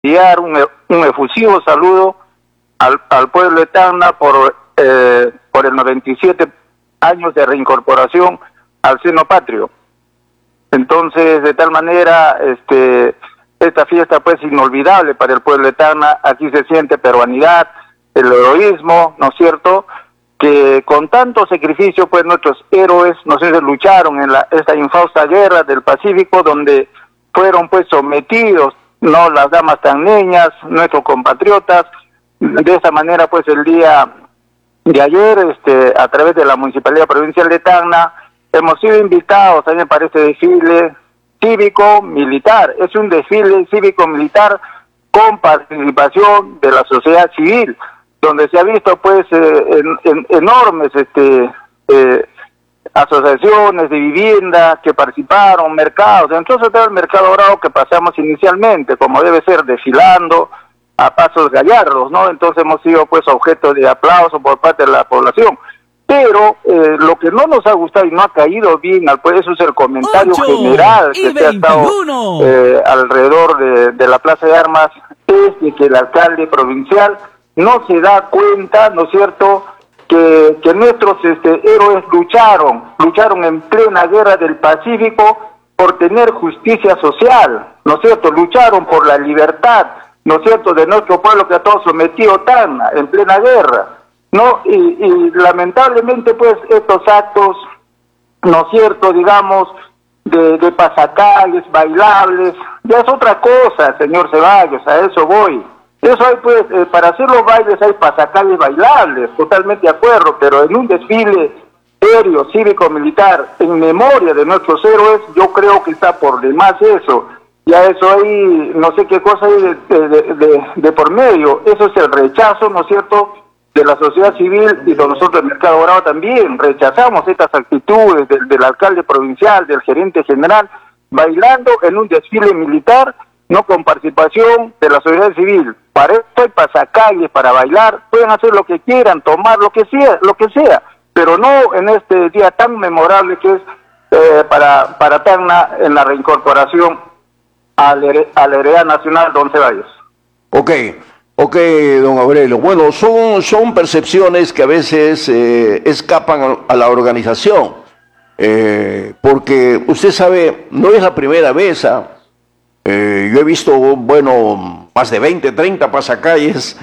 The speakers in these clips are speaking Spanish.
enviar un efusivo saludo al pueblo de Tacna por el 97 años de reincorporación al seno patrio. Entonces, de tal manera, esta fiesta pues inolvidable para el pueblo de Tacna. Aquí se siente peruanidad, el heroísmo, ¿no es cierto?, que con tanto sacrificio pues nuestros héroes, no sé, lucharon en esta infausta guerra del Pacífico, donde fueron pues sometidos, no las damas tan niñas, nuestros compatriotas. De esa manera pues el día de ayer, a través de la Municipalidad Provincial de Tacna, hemos sido invitados también para este desfile cívico-militar. Es un desfile cívico-militar con participación de la sociedad civil, donde se ha visto pues enormes asociaciones de vivienda que participaron, mercados. Entonces todo el mercado dorado que pasamos inicialmente, como debe ser, desfilando a pasos gallardos, ¿no? Entonces hemos sido pues objeto de aplauso por parte de la población. Pero lo que no nos ha gustado y no ha caído bien, pues eso es el comentario general que se ha estado alrededor de la Plaza de Armas, es de que el alcalde provincial no se da cuenta, ¿no es cierto?, que nuestros héroes lucharon en plena guerra del Pacífico por tener justicia social, ¿no es cierto?, lucharon por la libertad, ¿no es cierto?, de nuestro pueblo que ha todo sometido Tacna en plena guerra, ¿no? Y lamentablemente pues estos actos, ¿no es cierto?, digamos, de pasacalles, bailables, ya es otra cosa, señor Ceballos, a eso voy. Eso hay pues, para hacer los bailes hay pasacalles bailables, totalmente de acuerdo, pero en un desfile aéreo, cívico-militar, en memoria de nuestros héroes, yo creo que está por demás eso. Ya eso hay, no sé qué cosa hay de por medio. Eso es el rechazo, ¿no es cierto?, de la sociedad civil, y de nosotros del Mercado Dorado también. Rechazamos estas actitudes del alcalde provincial, del gerente general, bailando en un desfile militar, no con participación de la sociedad civil. Para esto hay pasacalles, para bailar, pueden hacer lo que quieran, tomar lo que sea, pero no en este día tan memorable que es para Tacna en la reincorporación a la heredad nacional, don Ceballos. Ok, don Aurelio. Bueno, son percepciones que a veces escapan a la organización, porque usted sabe, no es la primera vez. Yo he visto, bueno, más de 20, 30 pasacalles,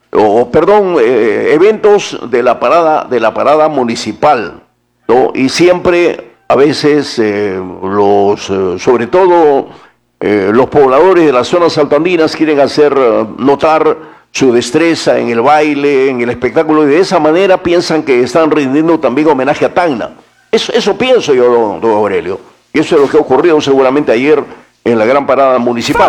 eventos de la parada municipal, ¿no? Y siempre, a veces, sobre todo los pobladores de las zonas altoandinas quieren hacer notar su destreza en el baile, en el espectáculo, y de esa manera piensan que están rindiendo también homenaje a Tacna. Eso pienso yo, don Aurelio. Y eso es lo que ha ocurrido seguramente ayer en la gran parada municipal.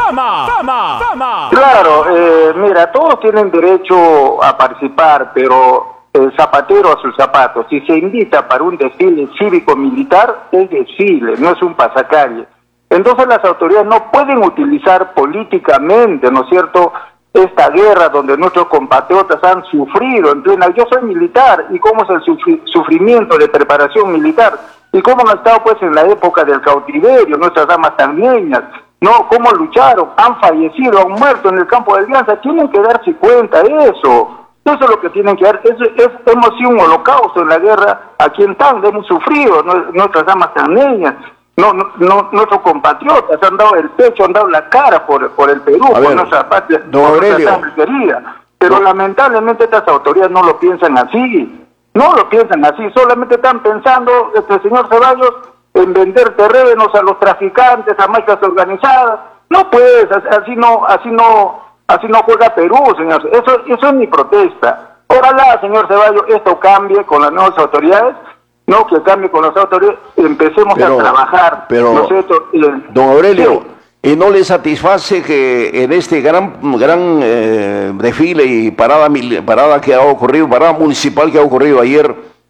¡Fama! Claro, mira, todos tienen derecho a participar, pero el zapatero a sus zapatos. Si se invita para un desfile cívico-militar, es desfile, no es un pasacalle. Entonces las autoridades no pueden utilizar políticamente, ¿no es cierto?, esta guerra donde nuestros compatriotas han sufrido en plena... Yo soy militar, y cómo es el sufrimiento de preparación militar, y cómo han estado pues en la época del cautiverio, nuestras damas tan niñas, ¿no? Cómo lucharon, han fallecido, han muerto en el campo de Alianza. Tienen que darse cuenta de eso. Eso es lo que tienen que dar. Hemos sido un holocausto en la guerra aquí en Tacna, hemos sufrido, nuestras damas tan niñas. Nuestros compatriotas han dado el pecho, han dado la cara por el Perú, por nuestra patria, por nuestra sangre querida. Pero lamentablemente estas autoridades no lo piensan así. No lo piensan así, solamente están pensando, señor Ceballos, en vender terrenos a los traficantes, a mafias organizadas. No pues, así no juega Perú, señor. Eso es mi protesta. Ojalá, señor Ceballos, esto cambie con las nuevas autoridades, no que cambie con las autoridades, empecemos a trabajar. Pero, ¿no es cierto? Don Aurelio, ¿y no le satisface que en este gran desfile y parada que ha ocurrido, parada municipal que ha ocurrido ayer,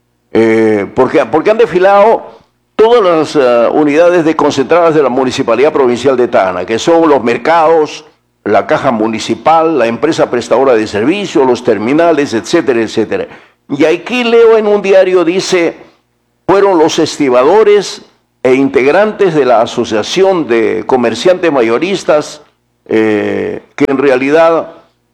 porque han desfilado todas las unidades desconcentradas de la Municipalidad Provincial de Tacna, que son los mercados, la caja municipal, la empresa prestadora de servicios, los terminales, etcétera, etcétera? Y aquí leo en un diario, dice, fueron los estibadores e integrantes de la Asociación de Comerciantes Mayoristas que en realidad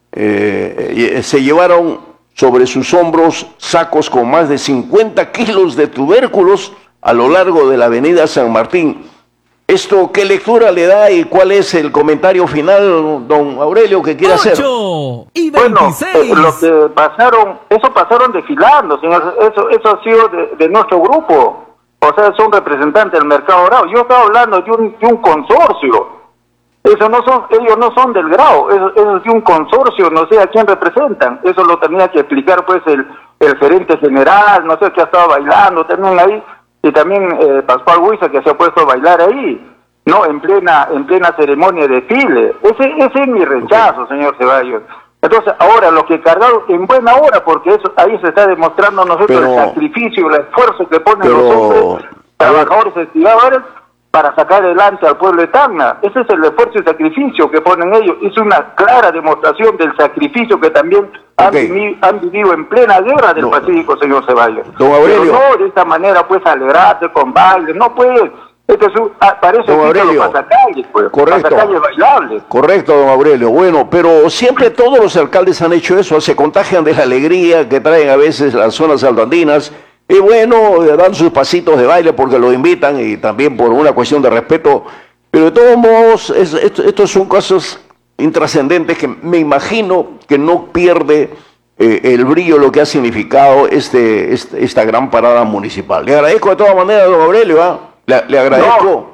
se llevaron sobre sus hombros sacos con más de 50 kilos de tubérculos a lo largo de la avenida San Martín. ¿Esto qué lectura le da y cuál es el comentario final, don Aurelio, que quiere hacer? 8 y Bueno, 26. lo que pasaron, eso pasaron desfilando, señor, eso ha sido de nuestro grupo, o sea, son representantes del mercado Grau. Yo estaba hablando de un consorcio, eso no son, ellos no son del Grau, eso es de un consorcio, no sé a quién representan, eso lo tenía que explicar pues el gerente general, no sé, que ha estado bailando también ahí, y también Pascual Huiza, que se ha puesto a bailar ahí, no, en plena ceremonia de desfile. Ese es mi rechazo, señor Ceballos. Entonces, ahora lo que cargaron en buena hora, porque eso ahí se está demostrando nosotros el sacrificio, el esfuerzo que ponen los hombres, trabajadores, estibadores, para sacar adelante al pueblo de Tacna. Ese es el esfuerzo y sacrificio que ponen ellos. Es una clara demostración del sacrificio que también han vivido en plena guerra del Pacífico, señor Ceballos. Don Aurelio. Pero no de esta manera, pues, alegrarse con baile, no puede. Parece que los pasacalles, pues. Correcto. Pasacalles bailables. Correcto, don Aurelio. Bueno, pero siempre todos los alcaldes han hecho eso, se contagian de la alegría que traen a veces las zonas altoandinas. Y bueno, dan sus pasitos de baile porque lo invitan y también por una cuestión de respeto. Pero de todos modos, estos son casos intrascendentes que me imagino que no pierde el brillo, lo que ha significado esta gran parada municipal. Le agradezco de todas maneras, don Aurelio, ¿eh? Le agradezco.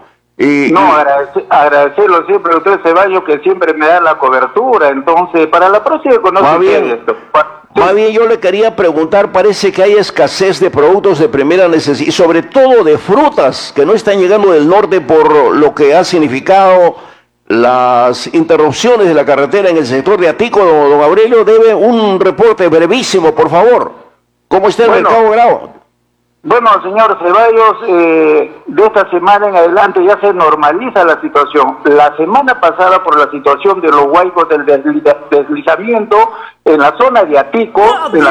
Agradecerlo siempre a usted, Ceballos, que siempre me da la cobertura. Entonces, para la próxima conoce esto. Más bien yo le quería preguntar, parece que hay escasez de productos de primera necesidad y sobre todo de frutas que no están llegando del norte por lo que ha significado las interrupciones de la carretera en el sector de Atico. Don Aurelio, debe un reporte brevísimo, por favor. ¿Cómo está el mercado Grau? Bueno, señor Ceballos, de esta semana en adelante ya se normaliza la situación. La semana pasada, por la situación de los huaicos del deslizamiento, en la zona de Atico,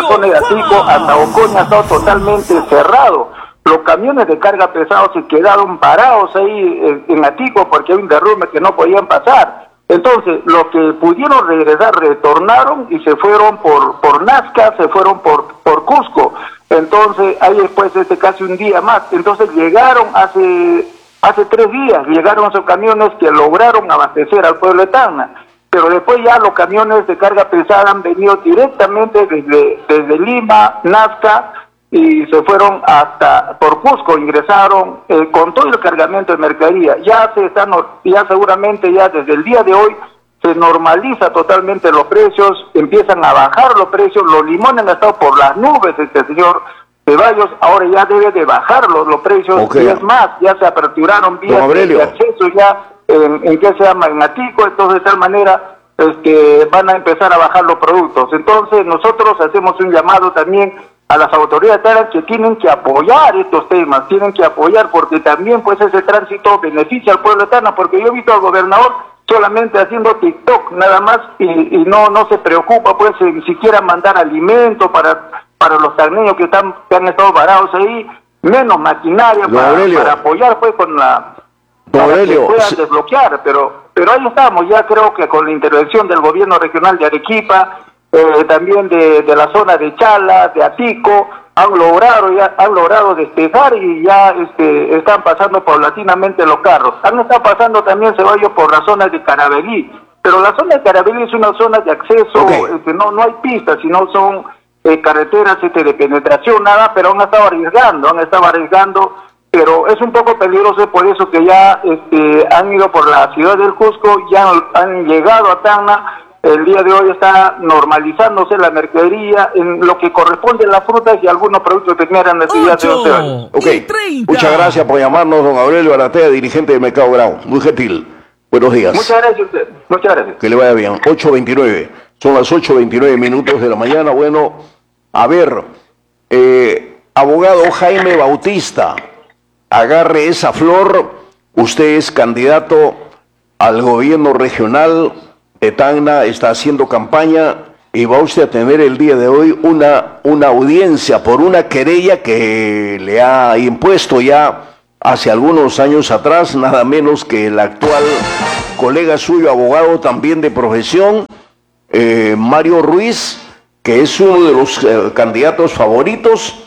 hasta Ocoña ha estado totalmente cerrado. Los camiones de carga pesado se quedaron parados ahí en Atico porque hay un derrumbe que no podían pasar. Entonces, los que pudieron regresar, retornaron y se fueron por Nazca, se fueron por Cusco. Entonces, ahí después casi un día más. Entonces llegaron hace 3 días, llegaron esos camiones que lograron abastecer al pueblo de Tacna. Pero después ya los camiones de carga pesada han venido directamente desde Lima, Nazca, y se fueron hasta por Cusco, ingresaron con todo el cargamento de mercadería. Ya seguramente ya desde el día de hoy se normaliza totalmente los precios, empiezan a bajar los precios, los limones han estado por las nubes, señor Ceballos, ahora ya debe de bajar los precios, y es más, ya se aperturaron vías de acceso ya en que se llama en Atico, entonces de tal manera van a empezar a bajar los productos. Entonces nosotros hacemos un llamado también a las autoridades que tienen que apoyar estos temas, tienen que apoyar porque también pues ese tránsito beneficia al pueblo de Tacna, porque yo he visto al gobernador solamente haciendo TikTok nada más y no se preocupa pues ni siquiera mandar alimento para los tacneños que han estado varados ahí, menos maquinaria para apoyar pues con la para que puedan desbloquear, pero ahí estamos, ya creo que con la intervención del gobierno regional de Arequipa, también de la zona de Chala, de Atico, han logrado despejar y ya están pasando paulatinamente los carros. Han estado pasando también, Ceballos, por la zona de Carabalí, pero la zona de Carabalí es una zona de acceso, no hay pistas, sino son carreteras de penetración, nada, pero han estado arriesgando, pero es un poco peligroso, por eso que ya han ido por la ciudad del Cusco, ya han llegado a Tacna. El día de hoy está normalizándose la mercadería en lo que corresponde a las frutas y algunos productos de primera necesidad de 11 años. Muchas gracias por llamarnos, don Aurelio Aratea, dirigente del Mercado Grau. Muy gentil. Buenos días. Muchas gracias a usted. Muchas gracias. Que le vaya bien. 8:29. Son las 8:29 minutos de la mañana. Bueno, a ver, abogado Jaime Bautista, agarre esa flor. Usted es candidato al gobierno regional de Tacna, está haciendo campaña y va usted a tener el día de hoy una audiencia por una querella que le ha impuesto ya hace algunos años atrás, nada menos que el actual colega suyo, abogado también de profesión, Mario Ruiz, que es uno de los candidatos favoritos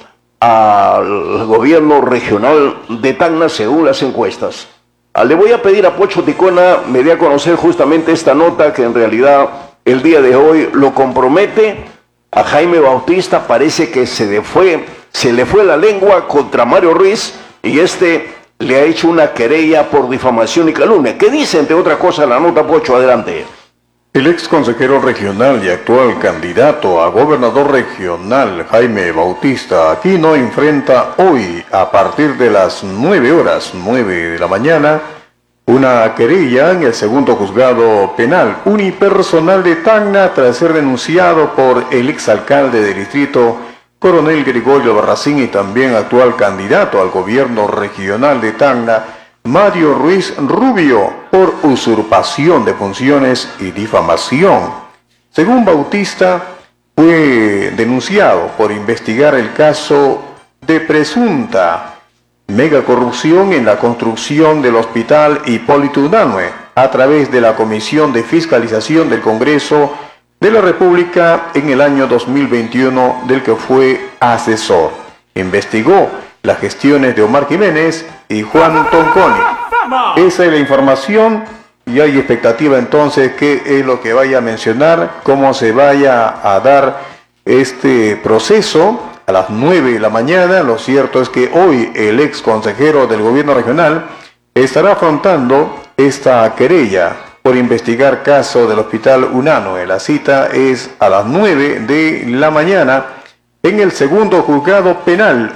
al gobierno regional de Tacna según las encuestas. Le voy a pedir a Pocho Ticona me dé a conocer justamente esta nota que en realidad el día de hoy lo compromete a Jaime Bautista. Parece que se le fue la lengua contra Mario Ruiz y le ha hecho una querella por difamación y calumnia. ¿Qué dice, entre otras cosas, la nota, Pocho? Adelante. El ex consejero regional y actual candidato a gobernador regional, Jaime Bautista Aquino, enfrenta hoy, a partir de las 9 de la mañana, una querella en el segundo juzgado penal unipersonal de Tacna tras ser denunciado por el exalcalde del distrito, Coronel Gregorio Barracín, y también actual candidato al gobierno regional de Tacna, Mario Ruiz Rubio, por usurpación de funciones y difamación. Según Bautista, fue denunciado por investigar el caso de presunta megacorrupción en la construcción del Hospital Hipólito Unanue a través de la Comisión de Fiscalización del Congreso de la República en el año 2021, del que fue asesor. Investigó las gestiones de Omar Jiménez y Juan Tonconi. Esa es la información y hay expectativa entonces qué es lo que vaya a mencionar, cómo se vaya a dar este proceso a las 9 de la mañana. Lo cierto es que hoy el ex consejero del gobierno regional estará afrontando esta querella por investigar caso del Hospital Unanue. La cita es a las 9 de la mañana en el segundo juzgado penal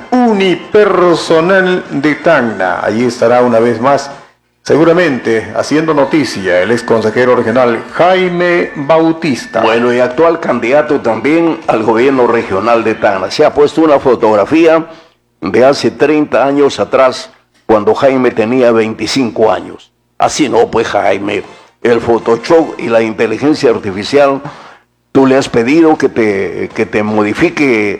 unipersonal de Tacna. Allí estará una vez más, seguramente, haciendo noticia el ex consejero regional Jaime Bautista. Bueno, y actual candidato también al gobierno regional de Tacna. Se ha puesto una fotografía de hace 30 años atrás, cuando Jaime tenía 25 años. Así no, pues Jaime, el Photoshop y la inteligencia artificial, tú le has pedido que te modifique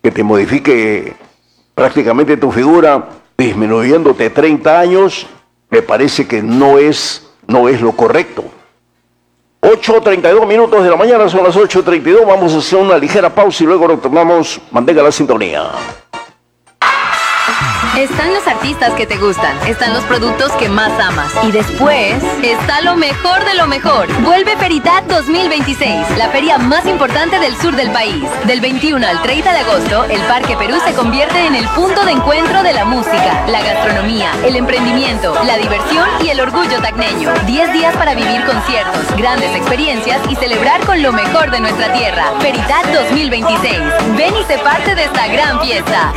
prácticamente tu figura, disminuyéndote 30 años. Me parece que no es lo correcto. 8:32 minutos de la mañana, son las 8:32. Vamos a hacer una ligera pausa y luego retornamos. Mantenga la sintonía. Están los artistas que te gustan, están los productos que más amas y después está lo mejor de lo mejor. Vuelve Feritat 2026, la feria más importante del sur del país. Del 21 al 30 de agosto, el Parque Perú se convierte en el punto de encuentro de la música, la gastronomía, el emprendimiento, la diversión y el orgullo tacneño. 10 días para vivir conciertos, grandes experiencias y celebrar con lo mejor de nuestra tierra. Feritat 2026. Ven y sé parte de esta gran fiesta.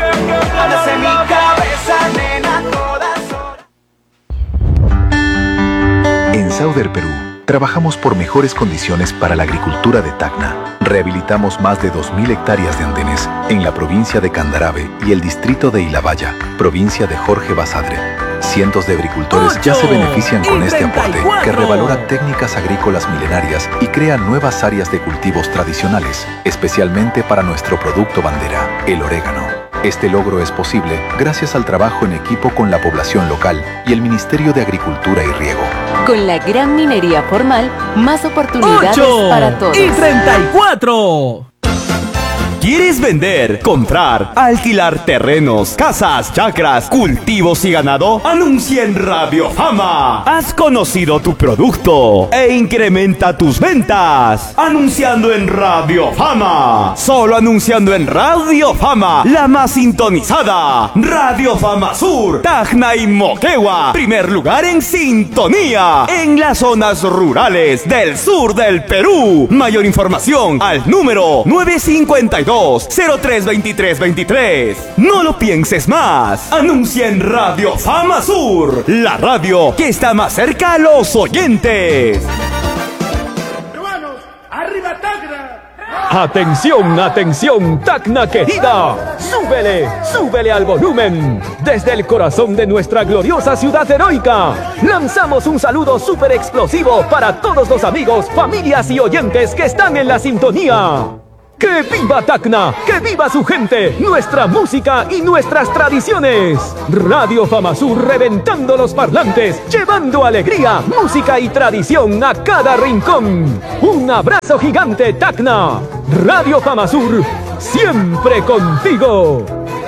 En Sauder Perú, trabajamos por mejores condiciones para la agricultura de Tacna. Rehabilitamos más de 2.000 hectáreas de andenes en la provincia de Candarave y el distrito de Ilabaya, provincia de Jorge Basadre. Cientos de agricultores ya se benefician con este aporte, que revalora técnicas agrícolas milenarias y crea nuevas áreas de cultivos tradicionales, especialmente para nuestro producto bandera, el orégano. Este logro es posible gracias al trabajo en equipo con la población local y el Ministerio de Agricultura y Riego. Con la gran minería formal, más oportunidades 8 para todos. y 34. ¿Quieres vender, comprar, alquilar terrenos, casas, chacras, cultivos y ganado? Anuncia en Radio Fama. Has conocido tu producto e incrementa tus ventas. Anunciando en Radio Fama. Solo anunciando en Radio Fama, la más sintonizada. Radio Fama Sur, Tacna y Moquegua. Primer lugar en sintonía en las zonas rurales del sur del Perú. Mayor información al número 952-032323. No lo pienses más. Anuncia en Radio Fama Sur, la radio que está más cerca a los oyentes. Hermanos, arriba Tacna. Atención, atención, Tacna querida. Súbele al volumen. Desde el corazón de nuestra gloriosa ciudad heroica, lanzamos un saludo súper explosivo para todos los amigos, familias y oyentes que están en la sintonía. ¡Que viva Tacna! ¡Que viva su gente! ¡Nuestra música y nuestras tradiciones! Radio Fama Sur reventando los parlantes, llevando alegría, música y tradición a cada rincón. Un abrazo gigante, Tacna. Radio Fama Sur, siempre contigo.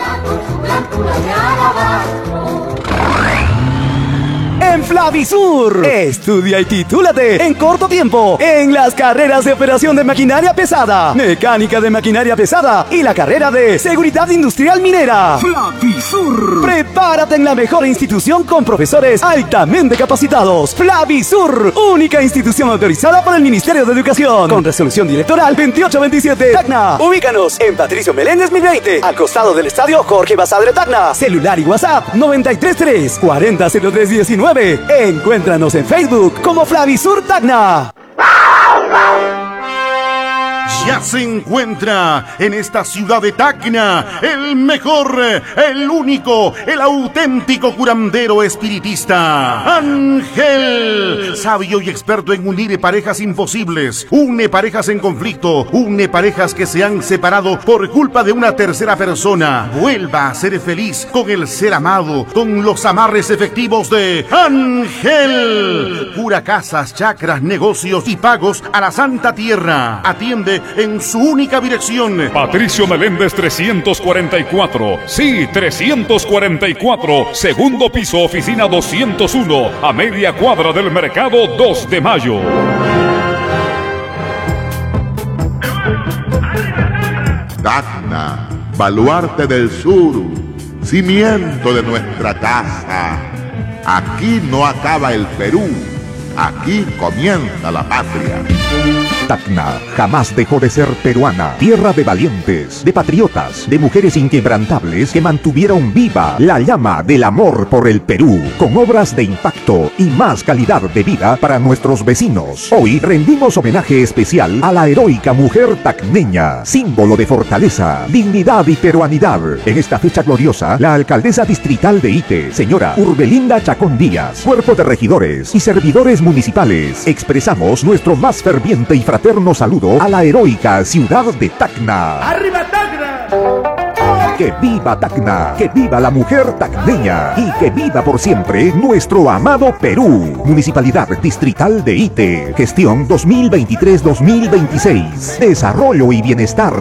En Flavisur, estudia y titúlate en corto tiempo en las carreras de operación de maquinaria pesada, mecánica de maquinaria pesada y la carrera de seguridad industrial minera. Flavisur. Prepárate en la mejor institución con profesores altamente capacitados. Flavisur, única institución autorizada por el Ministerio de Educación, con resolución directoral 2827. Tacna. Ubícanos en Patricio Meléndez 1020, al costado del estadio Jorge Basadre Tacna. Celular y WhatsApp 933 400319. Encuéntranos en Facebook como Flavisur Tacna. Ya se encuentra en esta ciudad de Tacna el mejor, el único, el auténtico curandero espiritista, Ángel, sabio y experto en unir parejas imposibles, une parejas en conflicto, une parejas que se han separado por culpa de una tercera persona. Vuelva a ser feliz con el ser amado, con los amarres efectivos de Ángel. Cura casas, chakras, negocios y pagos a la Santa Tierra. Atiende en su única dirección. Patricio Meléndez 344. Sí, 344. Segundo piso, oficina 201. A media cuadra del mercado 2 de mayo. Tacna, baluarte del sur, cimiento de nuestra casa. Aquí no acaba el Perú. Aquí comienza la patria. Tacna jamás dejó de ser peruana, tierra de valientes, de patriotas, de mujeres inquebrantables que mantuvieron viva la llama del amor por el Perú, con obras de impacto y más calidad de vida para nuestros vecinos. Hoy rendimos homenaje especial a la heroica mujer tacneña, símbolo de fortaleza, dignidad y peruanidad. En esta fecha gloriosa, la alcaldesa distrital de Ite, señora Urbelinda Chacón Díaz, cuerpo de regidores y servidores municipales, expresamos nuestro más ferviente y fraterno saludo a la heroica ciudad de Tacna. ¡Arriba Tacna! ¡Que viva Tacna! ¡Que viva la mujer tacneña! ¡Y que viva por siempre nuestro amado Perú! Municipalidad Distrital de Ite. Gestión 2023-2026. Desarrollo y bienestar.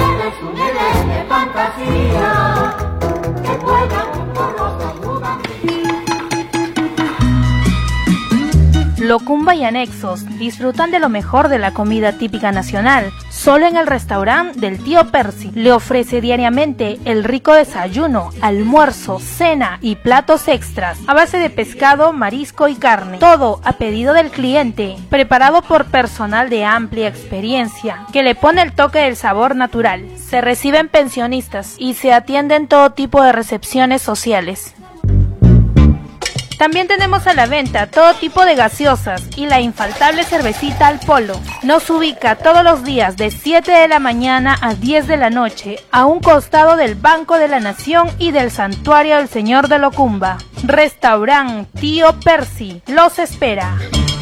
Locumba y anexos disfrutan de lo mejor de la comida típica nacional. Solo en el restaurante del tío Percy le ofrece diariamente el rico desayuno, almuerzo, cena y platos extras a base de pescado, marisco y carne. Todo a pedido del cliente, preparado por personal de amplia experiencia que le pone el toque del sabor natural. Se reciben pensionistas y se atienden todo tipo de recepciones sociales. También tenemos a la venta todo tipo de gaseosas y la infaltable cervecita al polo. Nos ubica todos los días de 7 de la mañana a 10 de la noche a un costado del Banco de la Nación y del Santuario del Señor de Locumba. Restaurant Tío Percy los espera.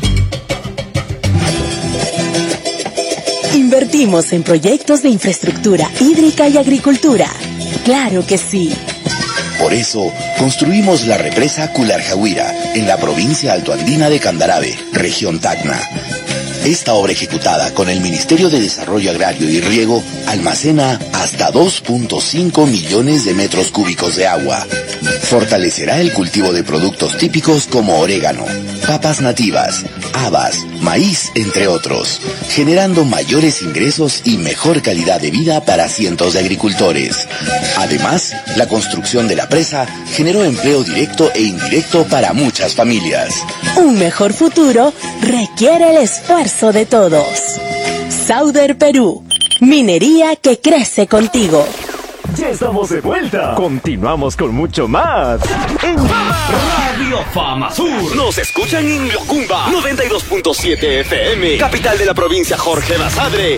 Invertimos en proyectos de infraestructura hídrica y agricultura. ¡Claro que sí! Por eso, construimos la represa Cularjahuira, en la provincia altoandina de Candarave, región Tacna. Esta obra ejecutada con el Ministerio de Desarrollo Agrario y Riego almacena hasta 2.5 millones de metros cúbicos de agua. Fortalecerá el cultivo de productos típicos como orégano, papas nativas, habas, maíz, entre otros, generando mayores ingresos y mejor calidad de vida para cientos de agricultores. Además, la construcción de la presa generó empleo directo e indirecto para muchas familias. Un mejor futuro requiere el esfuerzo de todos. Sauder Perú, minería que crece contigo. Ya estamos de vuelta. Continuamos con mucho más. En Radio Fama Sur. Nos escuchan en Locumba 92.7 FM. Capital de la provincia Jorge Basadre.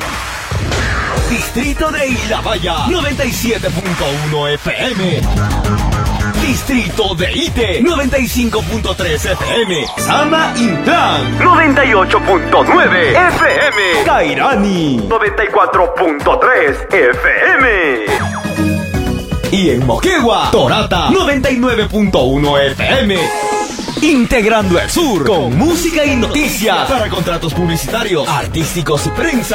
Distrito de Ilabaya 97.1 FM. Distrito de Ite, 95.3 FM. Sama Intlan, 98.9 FM. Kairani, 94.3 FM. Y en Moquegua, Torata, 99.1 FM. Integrando el sur con música y noticias para contratos publicitarios, artísticos y prensa.